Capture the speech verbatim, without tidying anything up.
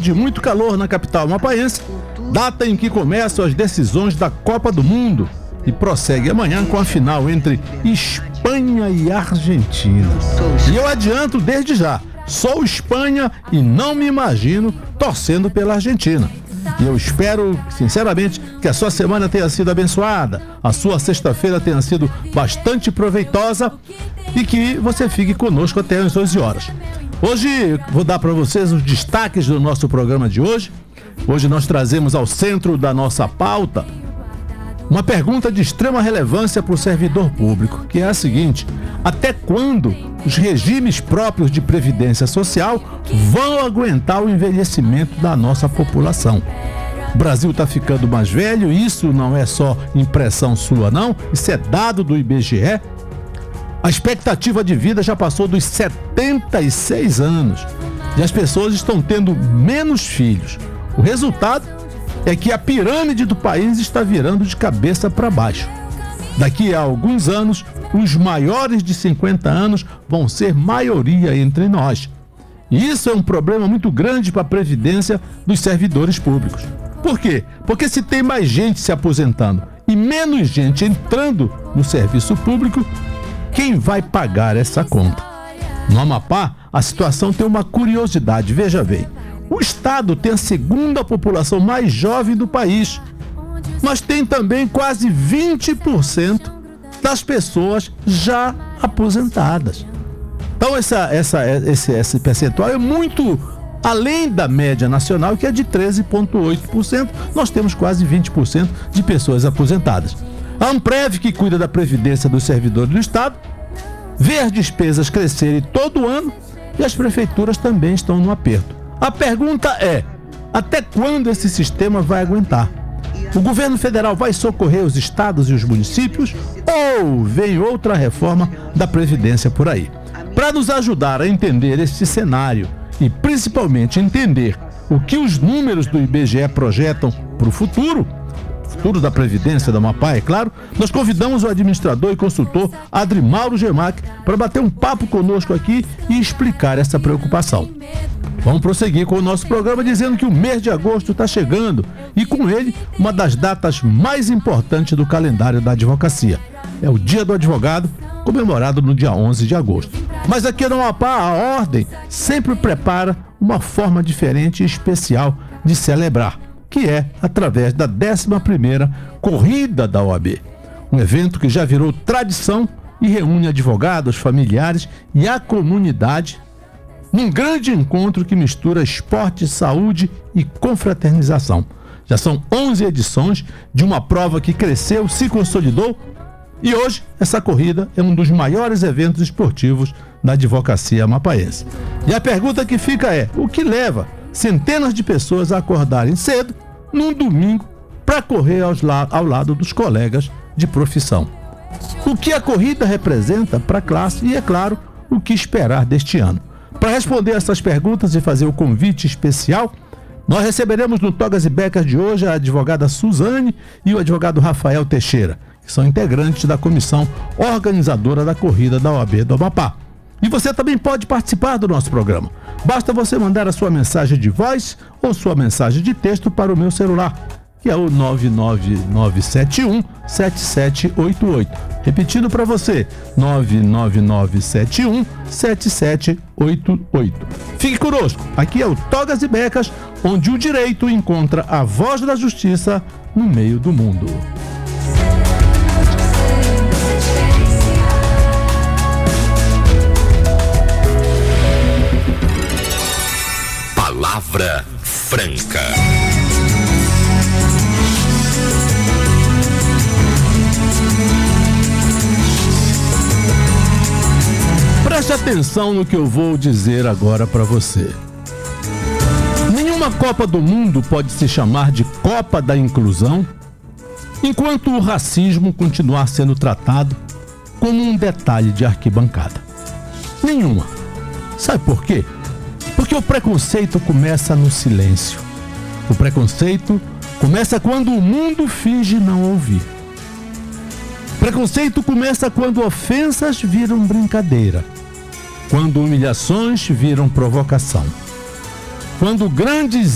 de muito calor na capital amapaense, data em que começam as decisões da Copa do Mundo e prossegue amanhã com a final entre Espanha e Argentina. E eu adianto desde já, sou Espanha e não me imagino torcendo pela Argentina. E eu espero, sinceramente, que a sua semana tenha sido abençoada, a sua sexta-feira tenha sido bastante proveitosa e que você fique conosco até às doze horas. Hoje vou dar para vocês os destaques do nosso programa de hoje. Hoje nós trazemos ao centro da nossa pauta uma pergunta de extrema relevância para o servidor público, que é a seguinte: até quando os regimes próprios de previdência social vão aguentar o envelhecimento da nossa população? O Brasil está ficando mais velho, e isso não é só impressão sua não, isso é dado do I B G E. A expectativa de vida já passou dos setenta e seis anos e as pessoas estão tendo menos filhos. O resultado é que a pirâmide do país está virando de cabeça para baixo. Daqui a alguns anos, os maiores de cinquenta anos vão ser maioria entre nós. E isso é um problema muito grande para a previdência dos servidores públicos. Por quê? Porque se tem mais gente se aposentando e menos gente entrando no serviço público, quem vai pagar essa conta? No Amapá, a situação tem uma curiosidade, veja bem. O estado tem a segunda população mais jovem do país, mas tem também quase vinte por cento das pessoas já aposentadas. Então essa, essa, esse, esse percentual é muito além da média nacional, que é de treze vírgula oito por cento. Nós temos quase vinte por cento de pessoas aposentadas. A Amprev, que cuida da previdência dos servidores do estado, vê as despesas crescerem todo ano e as prefeituras também estão no aperto. A pergunta é: até quando esse sistema vai aguentar? O governo federal vai socorrer os estados e os municípios ou vem outra reforma da Previdência por aí? Para nos ajudar a entender este cenário e principalmente entender o que os números do I B G E projetam para o futuro, futuro da Previdência da Amapá, é claro, nós convidamos o administrador e consultor Adrimauro Gemac para bater um papo conosco aqui e explicar essa preocupação. Vamos prosseguir com o nosso programa dizendo que o mês de agosto está chegando e com ele uma das datas mais importantes do calendário da advocacia. É o Dia do Advogado, comemorado no dia onze de agosto. Mas aqui no Amapá, a Ordem sempre prepara uma forma diferente e especial de celebrar, que é através da décima primeira Corrida da O A B. Um evento que já virou tradição e reúne advogados, familiares e a comunidade num grande encontro que mistura esporte, saúde e confraternização. Já são onze edições de uma prova que cresceu, se consolidou e hoje essa corrida é um dos maiores eventos esportivos da advocacia amapaense. E a pergunta que fica é: o que leva centenas de pessoas a acordarem cedo num domingo para correr aos la- ao lado dos colegas de profissão? O que a corrida representa para a classe e, é claro, o que esperar deste ano? Para responder essas perguntas e fazer o convite especial, nós receberemos no Togas e Becas de hoje a advogada Suzane e o advogado Rafael Teixeira, que são integrantes da comissão organizadora da Corrida da O A B do Amapá. E você também pode participar do nosso programa. Basta você mandar a sua mensagem de voz ou sua mensagem de texto para o meu celular, que é o nove nove nove sete um sete sete oito oito. Repetindo para você, nove nove nove sete um sete sete oito oito. Fique conosco, aqui é o Togas e Becas, onde o direito encontra a voz da justiça no meio do mundo. Palavra Franca. Preste atenção no que eu vou dizer agora para você. Nenhuma Copa do Mundo pode se chamar de Copa da Inclusão enquanto o racismo continuar sendo tratado como um detalhe de arquibancada. Nenhuma. Sabe por quê? Porque o preconceito começa no silêncio. O preconceito começa quando o mundo finge não ouvir. Preconceito começa quando ofensas viram brincadeira, quando humilhações viram provocação, quando grandes